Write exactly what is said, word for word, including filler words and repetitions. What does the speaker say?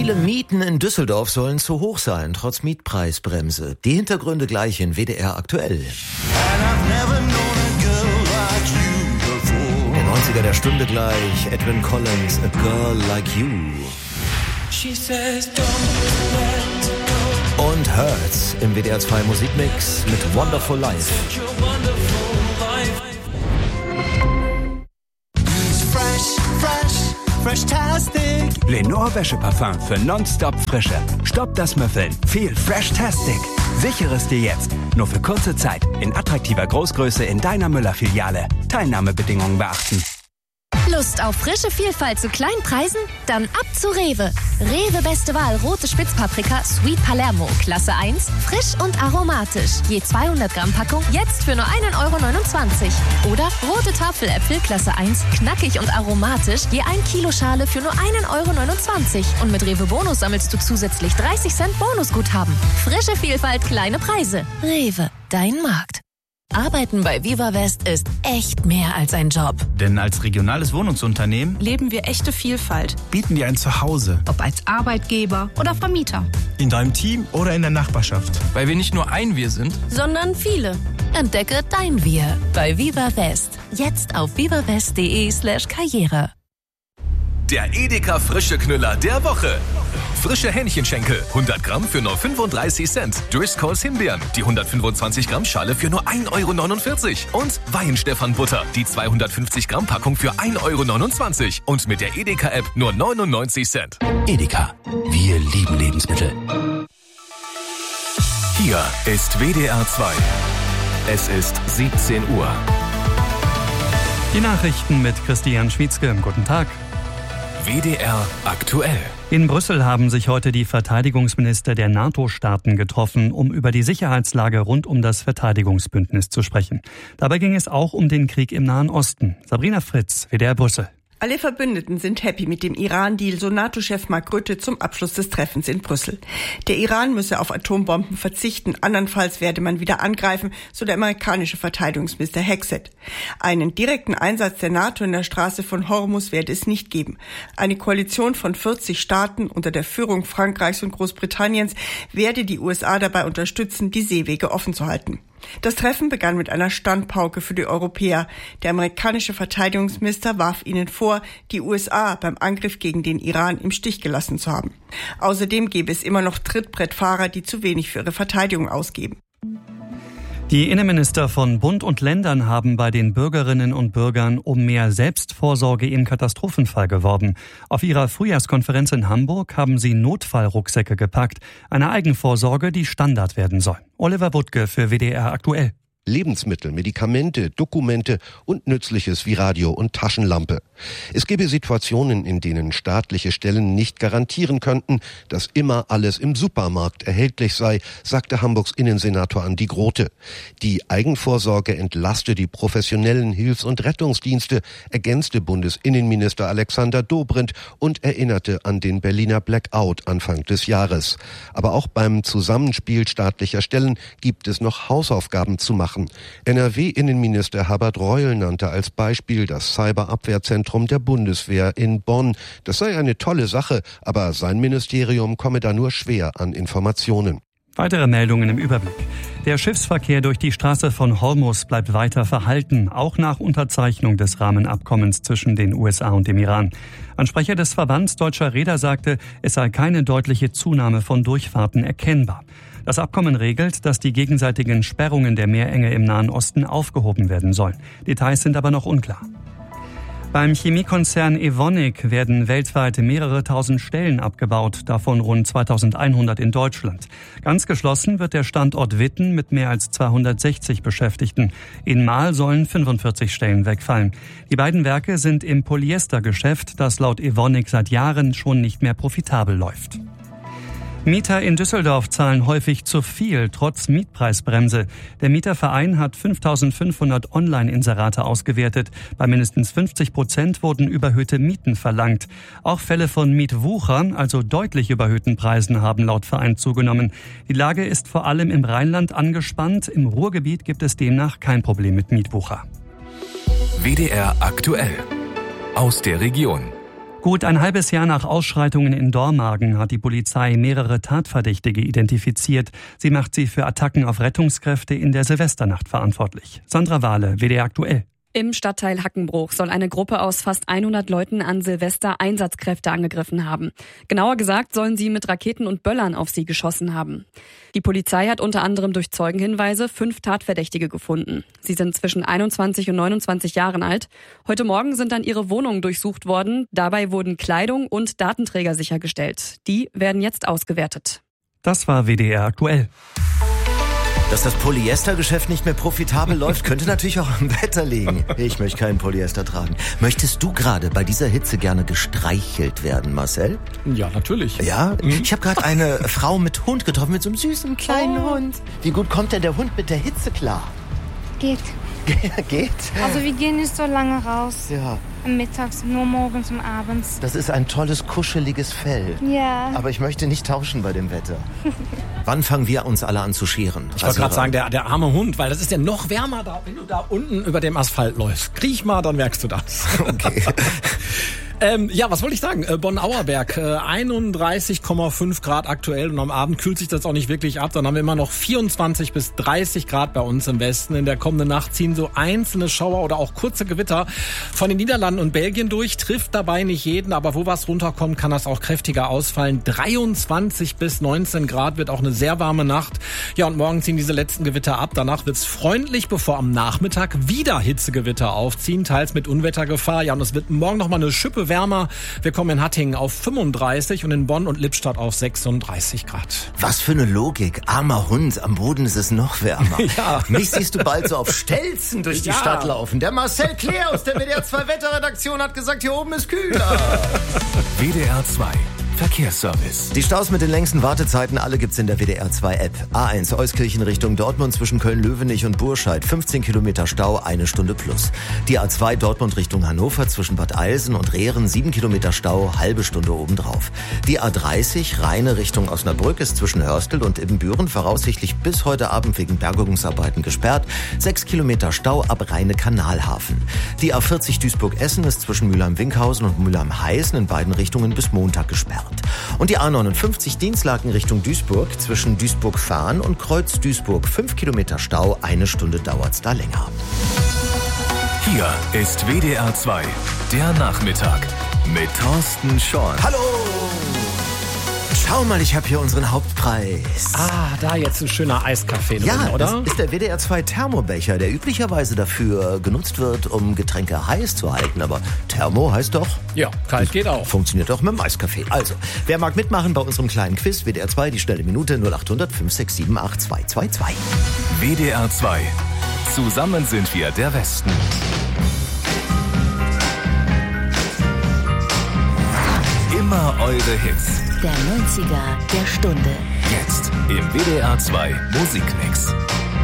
Viele Mieten in Düsseldorf sollen zu hoch sein, trotz Mietpreisbremse. Die Hintergründe gleich in W D R aktuell. Der neunziger der Stunde gleich, Edwyn Collins, A Girl Like You. Und Hurts im W D R zwei Musikmix mit Wonderful Life. Fresh-tastic. Lenore Wäscheparfum für nonstop Frische. Stopp das Müffeln. Viel Fresh-tastic. Sichere es dir jetzt. Nur für kurze Zeit. In attraktiver Großgröße in deiner Müller-Filiale. Teilnahmebedingungen beachten. Lust auf frische Vielfalt zu kleinen Preisen? Dann ab zu Rewe. Rewe beste Wahl rote Spitzpaprika Sweet Palermo Klasse eins, frisch und aromatisch. Je zweihundert Gramm Packung jetzt für nur ein Euro neunundzwanzig. Oder rote Tafeläpfel Klasse eins, knackig und aromatisch, je ein Kilo Schale für nur ein Euro neunundzwanzig. Und mit Rewe Bonus sammelst du zusätzlich dreißig Cent Bonusguthaben. Frische Vielfalt, kleine Preise. Rewe, dein Markt. Arbeiten bei Viva West ist echt mehr als ein Job. Denn als regionales Wohnungsunternehmen leben wir echte Vielfalt. Bieten dir ein Zuhause. Ob als Arbeitgeber oder Vermieter. In deinem Team oder in der Nachbarschaft. Weil wir nicht nur ein Wir sind, sondern viele. Entdecke dein Wir bei Viva West. Jetzt auf vivawest.de slash Karriere. Der Edeka Frische Knüller der Woche. Frische Hähnchenschenkel, hundert Gramm für nur fünfunddreißig Cent. Driscolls Himbeeren, die hundertfünfundzwanzig Gramm Schale für nur ein Euro neunundvierzig. Und Weihenstephan Butter, die zweihundertfünfzig Gramm Packung für ein Euro neunundzwanzig. Und mit der Edeka-App nur neunundneunzig Cent. Edeka, wir lieben Lebensmittel. Hier ist W D R zwei. Es ist siebzehn Uhr. Die Nachrichten mit Christian Schwietzke. Guten Tag. W D R aktuell. In Brüssel haben sich heute die Verteidigungsminister der NATO-Staaten getroffen, um über die Sicherheitslage rund um das Verteidigungsbündnis zu sprechen. Dabei ging es auch um den Krieg im Nahen Osten. Sabrina Fritz, W D R Brüssel. Alle Verbündeten sind happy mit dem Iran-Deal, so NATO-Chef Mark Rutte zum Abschluss des Treffens in Brüssel. Der Iran müsse auf Atombomben verzichten, andernfalls werde man wieder angreifen, so der amerikanische Verteidigungsminister Hegseth. Einen direkten Einsatz der NATO in der Straße von Hormuz werde es nicht geben. Eine Koalition von vierzig Staaten unter der Führung Frankreichs und Großbritanniens werde die U S A dabei unterstützen, die Seewege offen zu halten. Das Treffen begann mit einer Standpauke für die Europäer. Der amerikanische Verteidigungsminister warf ihnen vor, die U S A beim Angriff gegen den Iran im Stich gelassen zu haben. Außerdem gäbe es immer noch Trittbrettfahrer, die zu wenig für ihre Verteidigung ausgeben. Die Innenminister von Bund und Ländern haben bei den Bürgerinnen und Bürgern um mehr Selbstvorsorge im Katastrophenfall geworben. Auf ihrer Frühjahrskonferenz in Hamburg haben sie Notfallrucksäcke gepackt, eine Eigenvorsorge, die Standard werden soll. Oliver Wuttke für W D R aktuell. Lebensmittel, Medikamente, Dokumente und Nützliches wie Radio und Taschenlampe. Es gäbe Situationen, in denen staatliche Stellen nicht garantieren könnten, dass immer alles im Supermarkt erhältlich sei, sagte Hamburgs Innensenator Andi Grote. Die Eigenvorsorge entlaste die professionellen Hilfs- und Rettungsdienste, ergänzte Bundesinnenminister Alexander Dobrindt und erinnerte an den Berliner Blackout Anfang des Jahres. Aber auch beim Zusammenspiel staatlicher Stellen gibt es noch Hausaufgaben zu machen. N R W-Innenminister Herbert Reul nannte als Beispiel das Cyberabwehrzentrum der Bundeswehr in Bonn. Das sei eine tolle Sache, aber sein Ministerium komme da nur schwer an Informationen. Weitere Meldungen im Überblick. Der Schiffsverkehr durch die Straße von Hormuz bleibt weiter verhalten, auch nach Unterzeichnung des Rahmenabkommens zwischen den U S A und dem Iran. Ein Sprecher des Verbands Deutscher Reeder sagte, es sei keine deutliche Zunahme von Durchfahrten erkennbar. Das Abkommen regelt, dass die gegenseitigen Sperrungen der Meerenge im Nahen Osten aufgehoben werden sollen. Details sind aber noch unklar. Beim Chemiekonzern Evonik werden weltweit mehrere tausend Stellen abgebaut, davon rund zweitausendeinhundert in Deutschland. Ganz geschlossen wird der Standort Witten mit mehr als zweihundertsechzig Beschäftigten. In Marl sollen fünfundvierzig Stellen wegfallen. Die beiden Werke sind im Polyestergeschäft, das laut Evonik seit Jahren schon nicht mehr profitabel läuft. Mieter in Düsseldorf zahlen häufig zu viel, trotz Mietpreisbremse. Der Mieterverein hat fünftausendfünfhundert Online-Inserate ausgewertet. Bei mindestens fünfzig Prozent wurden überhöhte Mieten verlangt. Auch Fälle von Mietwucher, also deutlich überhöhten Preisen, haben laut Verein zugenommen. Die Lage ist vor allem im Rheinland angespannt. Im Ruhrgebiet gibt es demnach kein Problem mit Mietwucher. W D R aktuell. Aus der Region. Gut ein halbes Jahr nach Ausschreitungen in Dormagen hat die Polizei mehrere Tatverdächtige identifiziert. Sie macht sie für Attacken auf Rettungskräfte in der Silvesternacht verantwortlich. Sandra Wahle, W D R aktuell. Im Stadtteil Hackenbruch soll eine Gruppe aus fast hundert Leuten an Silvester Einsatzkräfte angegriffen haben. Genauer gesagt sollen sie mit Raketen und Böllern auf sie geschossen haben. Die Polizei hat unter anderem durch Zeugenhinweise fünf Tatverdächtige gefunden. Sie sind zwischen einundzwanzig und neunundzwanzig Jahren alt. Heute Morgen sind dann ihre Wohnungen durchsucht worden. Dabei wurden Kleidung und Datenträger sichergestellt. Die werden jetzt ausgewertet. Das war W D R aktuell. Dass das Polyestergeschäft nicht mehr profitabel läuft, könnte natürlich auch am Wetter liegen. Ich möchte keinen Polyester tragen. Möchtest du gerade bei dieser Hitze gerne gestreichelt werden, Marcel? Ja, natürlich. Ja? Mhm. Ich habe gerade eine Frau mit Hund getroffen, mit so einem süßen kleinen oh. Hund. Wie gut kommt denn der Hund mit der Hitze klar? Geht. Geht? Also wir gehen nicht so lange raus. Ja. Mittags, nur morgens und abends. Das ist ein tolles, kuscheliges Fell. Ja. Aber ich möchte nicht tauschen bei dem Wetter. Wann fangen wir uns alle an zu scheren? Ich wollte gerade sagen, der, der arme Hund, weil das ist ja noch wärmer da, wenn du da unten über dem Asphalt läufst. Kriech mal, dann merkst du das. Okay. Ähm, ja, was wollte ich sagen? Äh, Bonn-Auerberg, äh, einunddreißig Komma fünf Grad aktuell und am Abend kühlt sich das auch nicht wirklich ab. Dann haben wir immer noch vierundzwanzig bis dreißig Grad bei uns im Westen. In der kommenden Nacht ziehen so einzelne Schauer oder auch kurze Gewitter von den Niederlanden und Belgien durch. Trifft dabei nicht jeden, aber wo was runterkommt, kann das auch kräftiger ausfallen. dreiundzwanzig bis neunzehn Grad wird auch eine sehr warme Nacht. Ja, und morgen ziehen diese letzten Gewitter ab. Danach wird's freundlich, bevor am Nachmittag wieder Hitzegewitter aufziehen, teils mit Unwettergefahr. Ja, und es wird morgen noch mal eine Schippe wärmer. Wir kommen in Hattingen auf fünfunddreißig und in Bonn und Lippstadt auf sechsunddreißig Grad. Was für eine Logik. Armer Hund, am Boden ist es noch wärmer. Ja. Mich siehst du bald so auf Stelzen durch die ja. Stadt laufen. Der Marcel Claire aus der W D R zwei Wetterredaktion hat gesagt, hier oben ist kühler. W D R zwei Verkehrsservice. Die Staus mit den längsten Wartezeiten, alle gibt's in der W D R zwei App. A eins Euskirchen Richtung Dortmund zwischen Köln-Löwenich und Burscheid. fünfzehn Kilometer Stau, eine Stunde plus. Die A zwei Dortmund Richtung Hannover zwischen Bad Eilsen und Rehren. sieben Kilometer Stau, halbe Stunde obendrauf. Die A dreißig Rheine Richtung Osnabrück ist zwischen Hörstel und Ibbenbüren voraussichtlich bis heute Abend wegen Bergungsarbeiten gesperrt. sechs Kilometer Stau ab Rheine-Kanalhafen. Die A vierzig Duisburg-Essen ist zwischen Mülheim-Winkhausen und Mülheim-Heißen in beiden Richtungen bis Montag gesperrt. Und die A neunundfünfzig Dienstlaken Richtung Duisburg zwischen Duisburg-Fahn und Kreuz Duisburg. fünf Kilometer Stau, eine Stunde dauert's da länger. Hier ist W D R zwei, der Nachmittag mit Thorsten Schorn. Hallo! Schau mal, ich habe hier unseren Hauptpreis. Ah, da jetzt ein schöner Eiskaffee drin, ja, oder? Das ist der W D R zwei Thermobecher, der üblicherweise dafür genutzt wird, um Getränke heiß zu halten. Aber Thermo heißt doch... Ja, kalt geht auch. Funktioniert auch mit dem Eiskaffee. Also, wer mag mitmachen bei unserem kleinen Quiz? W D R zwei, die schnelle Minute null acht hundert fünf sechs sieben acht zwei zwei zwei. W D R zwei. Zusammen sind wir der Westen. Immer eure Hits. Der neunziger der Stunde. Jetzt im W D R zwei Musikmix.